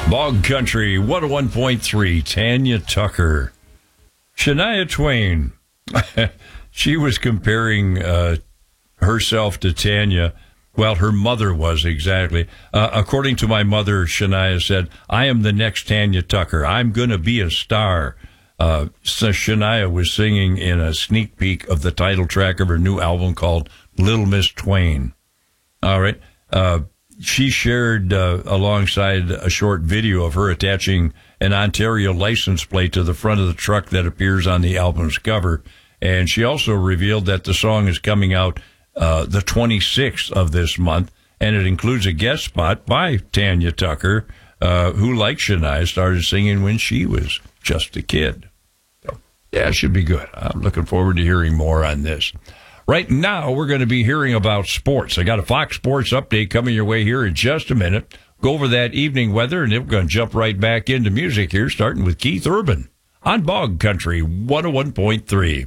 Bog Country 101.3, Tanya Tucker. Shania Twain. She was comparing herself to Tanya. Well, her mother was, exactly. According to my mother, Shania said, I am the next Tanya Tucker. I'm going to be a star. So Shania was singing in a sneak peek of the title track of her new album called Little Miss Twain. All right. She shared alongside a short video of her attaching an Ontario license plate to the front of the truck that appears on the album's cover. And she also revealed that the song is coming out the 26th of this month, and it includes a guest spot by Tanya Tucker, who, like Shania, started singing when she was just a kid. So, yeah, it should be good. I'm looking forward to hearing more on this. Right now, we're going to be hearing about sports. I got a Fox Sports update coming your way here in just a minute. Go over that evening weather, and then we're going to jump right back into music here, starting with Keith Urban on Bog Country 101.3.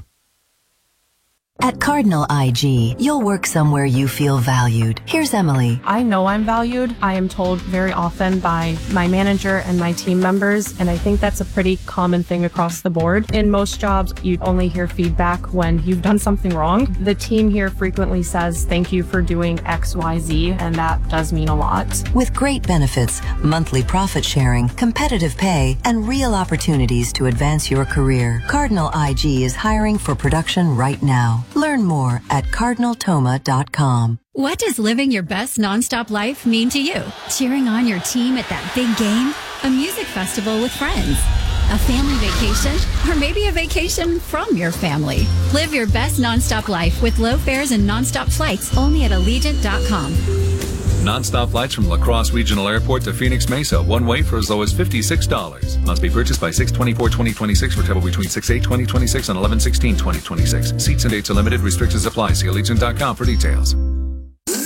At Cardinal IG, you'll work somewhere you feel valued. Here's Emily. I know I'm valued. I am told very often by my manager and my team members, and I think that's a pretty common thing across the board. In most jobs, you only hear feedback when you've done something wrong. The team here frequently says, thank you for doing X, Y, Z, and that does mean a lot. With great benefits, monthly profit sharing, competitive pay, and real opportunities to advance your career, Cardinal IG is hiring for production right now. Learn more at cardinaltoma.com. What does living your best nonstop life mean to you? Cheering on your team at that big game? A music festival with friends? A family vacation? Or maybe a vacation from your family? Live your best nonstop life with low fares and nonstop flights only at Allegiant.com. Non-stop flights from La Crosse Regional Airport to Phoenix Mesa, one way for as low as $56. Must be purchased by 6/24/2026 for travel between 6/8/2026 and 11/16/2026. Seats and dates are limited. Restrictions apply. See Allegiant.com for details.